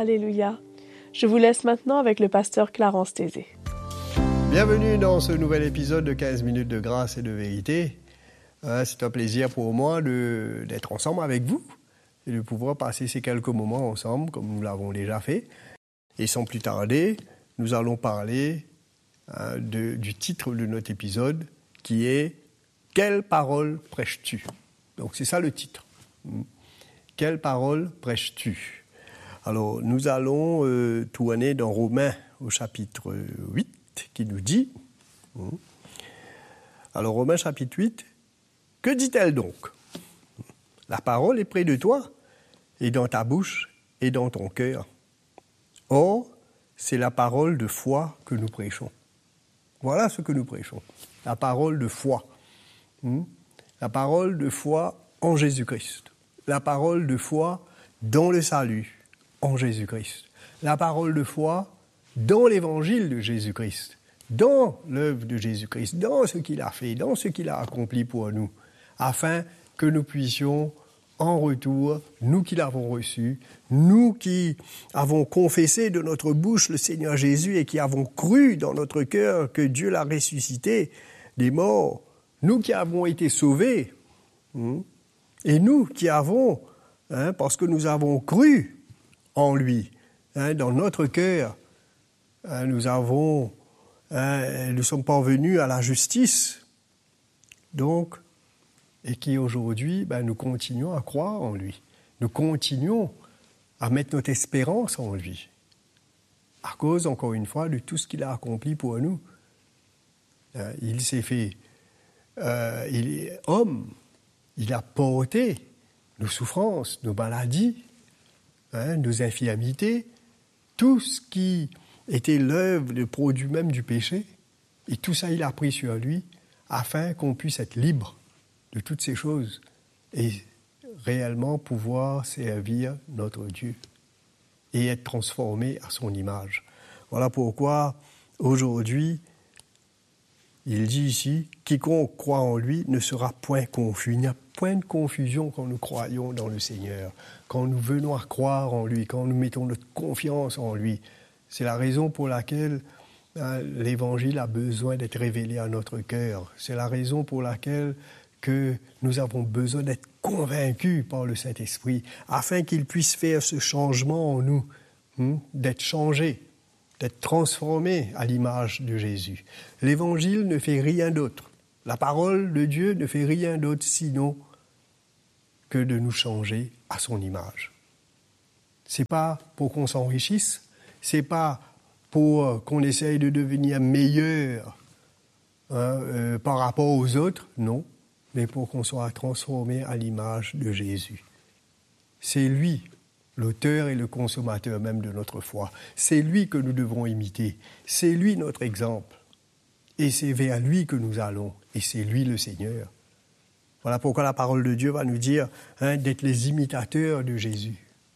Alléluia. Je vous laisse maintenant avec le pasteur Clarence Tézé. Bienvenue dans ce nouvel épisode de 15 minutes de grâce et de vérité. C'est un plaisir pour moi d'être ensemble avec vous et de pouvoir passer ces quelques moments ensemble comme nous l'avons déjà fait. Et sans plus tarder, nous allons parler du titre de notre épisode qui est « Quelle parole prêches-tu » Donc c'est ça le titre. « Quelle parole prêches-tu » Alors nous allons tourner dans Romains au chapitre 8 qui nous dit, alors Romains chapitre 8, que dit-elle donc ? La parole est près de toi, et dans ta bouche, et dans ton cœur. Or, c'est la parole de foi que nous prêchons. Voilà ce que nous prêchons, la parole de foi. La parole de foi en Jésus-Christ. La parole de foi dans le salut en Jésus-Christ. La parole de foi dans l'évangile de Jésus-Christ, dans l'œuvre de Jésus-Christ, dans ce qu'il a fait, dans ce qu'il a accompli pour nous, afin que nous puissions, en retour, nous qui l'avons reçu, nous qui avons confessé de notre bouche le Seigneur Jésus et qui avons cru dans notre cœur que Dieu l'a ressuscité des morts, nous qui avons été sauvés, et nous qui avons, parce que nous avons cru en lui, dans notre cœur, nous sommes parvenus à la justice, donc, et qui aujourd'hui, nous continuons à croire en lui. Nous continuons à mettre notre espérance en lui, à cause, encore une fois, de tout ce qu'il a accompli pour nous. Il s'est fait, il est homme, il a porté nos souffrances, nos maladies, nos infirmités, tout ce qui était l'œuvre, le produit même du péché, et tout ça il a pris sur lui, afin qu'on puisse être libre de toutes ces choses et réellement pouvoir servir notre Dieu et être transformé à son image. Voilà pourquoi aujourd'hui, il dit ici, quiconque croit en lui ne sera point confus. Il n'y a point de confusion quand nous croyons dans le Seigneur, quand nous venons à croire en lui, quand nous mettons notre confiance en lui. C'est la raison pour laquelle l'Évangile a besoin d'être révélé à notre cœur. C'est la raison pour laquelle que nous avons besoin d'être convaincus par le Saint-Esprit, afin qu'il puisse faire ce changement en nous, d'être changés, d'être transformés à l'image de Jésus. L'Évangile ne fait rien d'autre. La parole de Dieu ne fait rien d'autre sinon que de nous changer à son image. C'est pas pour qu'on s'enrichisse, c'est pas pour qu'on essaye de devenir meilleur par rapport aux autres, non, mais pour qu'on soit transformé à l'image de Jésus. C'est lui, l'auteur et le consommateur même de notre foi. C'est lui que nous devons imiter. C'est lui notre exemple. Et c'est vers lui que nous allons. Et c'est lui le Seigneur. Voilà pourquoi la parole de Dieu va nous dire d'être les imitateurs de Jésus.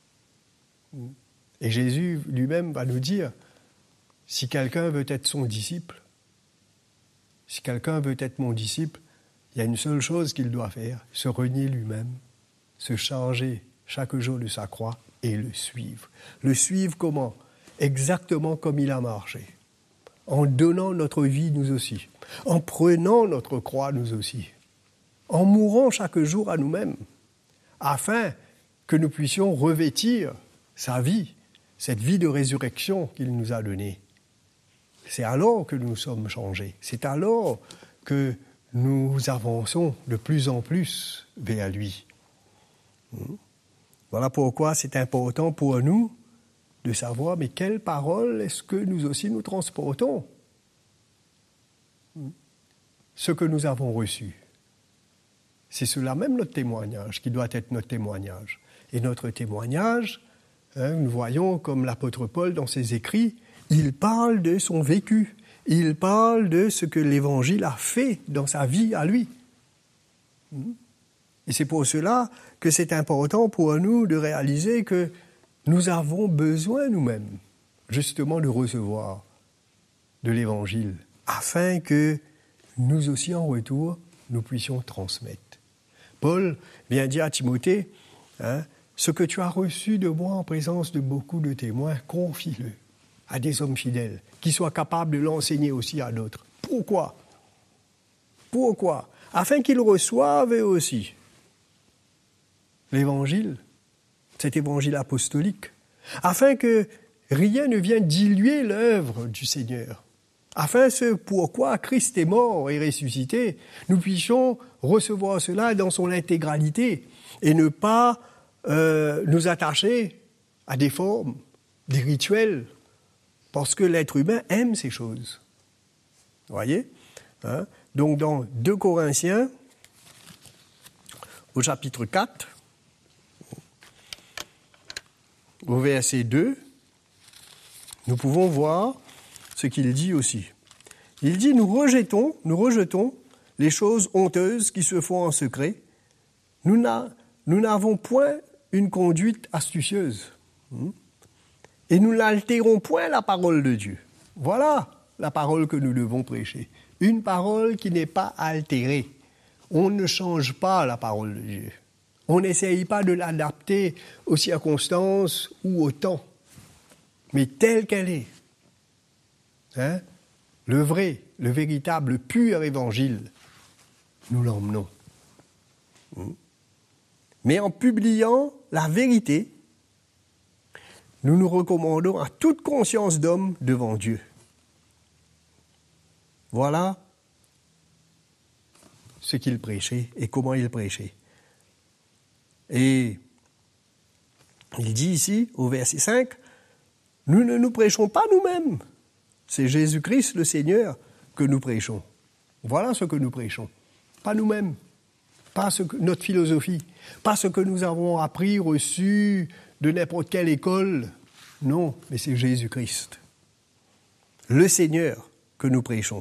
Et Jésus lui-même va nous dire, si quelqu'un veut être son disciple, si quelqu'un veut être mon disciple, il y a une seule chose qu'il doit faire, se renier lui-même, se charger chaque jour de sa croix et le suivre. Le suivre comment ? Exactement comme il a marché. En donnant notre vie nous aussi, en prenant notre croix nous aussi, en mourant chaque jour à nous-mêmes, afin que nous puissions revêtir sa vie, cette vie de résurrection qu'il nous a donnée. C'est alors que nous sommes changés. C'est alors que nous avançons de plus en plus vers lui. Voilà pourquoi c'est important pour nous de savoir, mais quelle parole est-ce que nous aussi nous transportons ? Ce que nous avons reçu. C'est cela même notre témoignage, qui doit être notre témoignage. Et notre témoignage, nous voyons comme l'apôtre Paul dans ses écrits, il parle de son vécu, il parle de ce que l'Évangile a fait dans sa vie à lui. Et c'est pour cela que c'est important pour nous de réaliser que nous avons besoin nous-mêmes, justement, de recevoir de l'Évangile, afin que nous aussi, en retour, nous puissions transmettre. Paul vient dire à Timothée, ce que tu as reçu de moi en présence de beaucoup de témoins, confie-le à des hommes fidèles, qui soient capables de l'enseigner aussi à d'autres. Pourquoi ? Pourquoi ? Afin qu'ils reçoivent eux aussi l'évangile, cet évangile apostolique, afin que rien ne vienne diluer l'œuvre du Seigneur. Afin ce pourquoi Christ est mort et ressuscité, nous puissions recevoir cela dans son intégralité et ne pas nous attacher à des formes, des rituels, parce que l'être humain aime ces choses. Vous voyez ? Donc dans 2 Corinthiens, au chapitre 4, au verset 2, nous pouvons voir ce qu'il dit aussi. Il dit, nous rejetons les choses honteuses qui se font en secret. Nous n'avons point une conduite astucieuse. Et nous n'altérons point la parole de Dieu. Voilà la parole que nous devons prêcher. Une parole qui n'est pas altérée. On ne change pas la parole de Dieu. On n'essaye pas de l'adapter aux circonstances ou au temps. Mais telle qu'elle est. Le vrai, le véritable, le pur évangile, nous l'emmenons. Mais en publiant la vérité, nous nous recommandons à toute conscience d'homme devant Dieu. Voilà ce qu'il prêchait et comment il prêchait. Et il dit ici, au verset 5, « Nous ne nous prêchons pas nous-mêmes. C'est Jésus-Christ le Seigneur que nous prêchons. » Voilà ce que nous prêchons. Pas nous-mêmes, pas notre philosophie, pas ce que nous avons appris, reçu de n'importe quelle école. Non, mais c'est Jésus-Christ, le Seigneur que nous prêchons.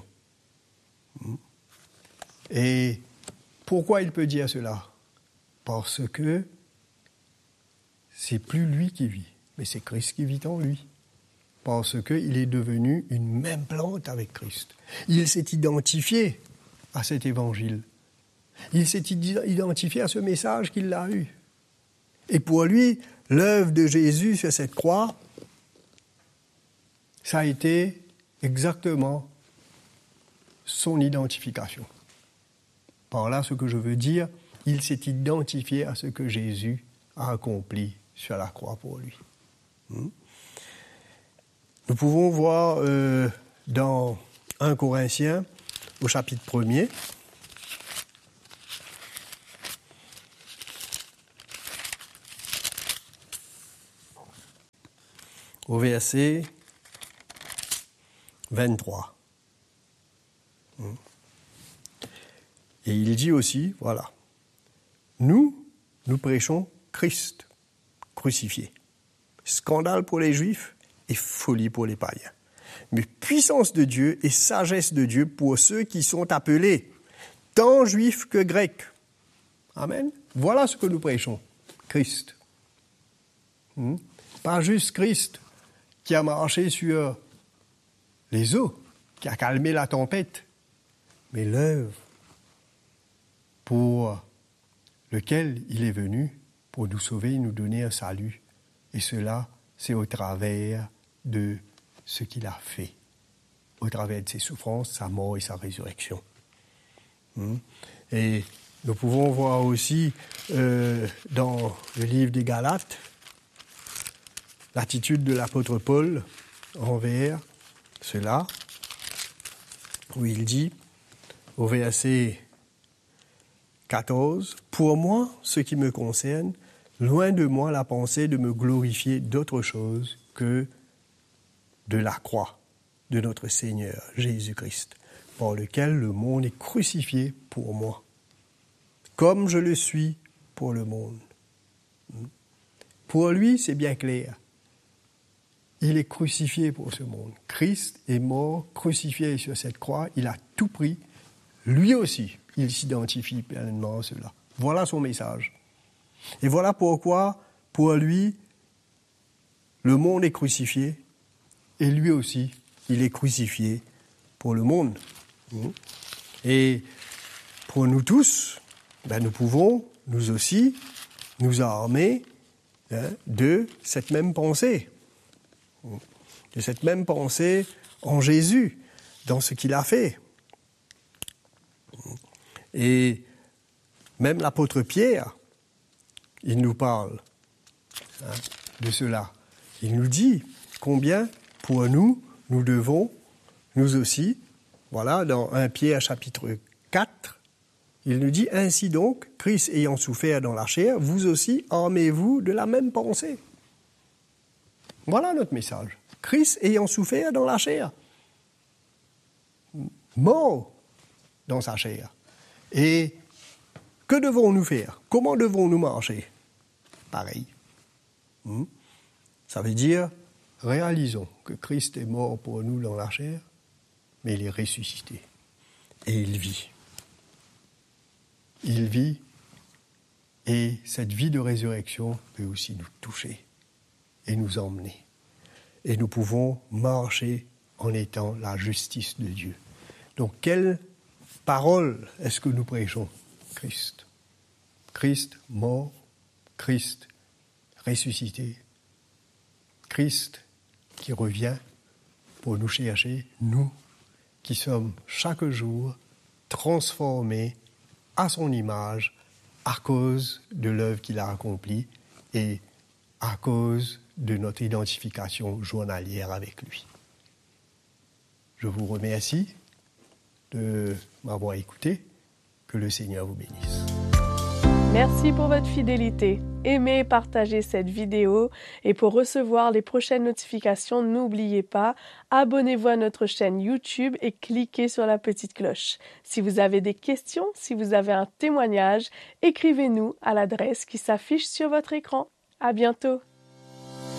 Et pourquoi il peut dire cela ? Parce que c'est plus lui qui vit, mais c'est Christ qui vit en lui. Parce qu'il est devenu une même plante avec Christ. Il s'est identifié à cet évangile. Il s'est identifié à ce message qu'il a eu. Et pour lui, l'œuvre de Jésus sur cette croix, ça a été exactement son identification. Par là, ce que je veux dire, il s'est identifié à ce que Jésus a accompli sur la croix pour lui. Nous pouvons voir dans 1 Corinthiens, au chapitre 1er, au verset 23. Et il dit aussi, voilà, nous prêchons Christ crucifié. Scandale pour les Juifs et folie pour les païens. Mais puissance de Dieu et sagesse de Dieu pour ceux qui sont appelés, tant Juifs que Grecs. Amen. Voilà ce que nous prêchons, Christ. Pas juste Christ qui a marché sur les eaux, qui a calmé la tempête, mais l'œuvre pour lequel il est venu pour nous sauver et nous donner un salut. Et cela, c'est au travers de ce qu'il a fait, au travers de ses souffrances, sa mort et sa résurrection. Et nous pouvons voir aussi dans le livre des Galates l'attitude de l'apôtre Paul envers cela, où il dit au verset 14, « Pour moi, ce qui me concerne, loin de moi la pensée de me glorifier d'autre chose que de la croix de notre Seigneur Jésus-Christ, par lequel le monde est crucifié pour moi, comme je le suis pour le monde. » Pour lui, c'est bien clair. Il est crucifié pour ce monde. Christ est mort, crucifié sur cette croix. Il a tout pris. Lui aussi, il s'identifie pleinement à cela. Voilà son message. Et voilà pourquoi, pour lui, le monde est crucifié. Et lui aussi, il est crucifié pour le monde. Et pour nous tous, nous pouvons, nous aussi, nous armer de cette même pensée. De cette même pensée en Jésus, dans ce qu'il a fait. Et même l'apôtre Pierre, il nous parle de cela. Il nous dit combien, pour nous, nous devons, nous aussi, voilà, dans 1 Pierre chapitre 4, il nous dit « Ainsi donc, Christ ayant souffert dans la chair, vous aussi armez-vous de la même pensée. » Voilà notre message. Christ ayant souffert dans la chair, mort dans sa chair. Et que devons-nous faire? Comment devons-nous marcher? Pareil. Ça veut dire, réalisons que Christ est mort pour nous dans la chair, mais il est ressuscité. Et il vit. Il vit, et cette vie de résurrection peut aussi nous toucher et nous emmener. Et nous pouvons marcher en étant la justice de Dieu. Donc, quelle parole est-ce que nous prêchons? Christ. Christ mort, Christ ressuscité, Christ qui revient pour nous chercher, nous qui sommes chaque jour transformés à son image à cause de l'œuvre qu'il a accomplie et à cause de notre identification journalière avec lui. Je vous remercie de m'avoir écouté. Que le Seigneur vous bénisse. Merci pour votre fidélité. Aimez et partagez cette vidéo. Et pour recevoir les prochaines notifications, n'oubliez pas, abonnez-vous à notre chaîne YouTube et cliquez sur la petite cloche. Si vous avez des questions, si vous avez un témoignage, écrivez-nous à l'adresse qui s'affiche sur votre écran. À bientôt.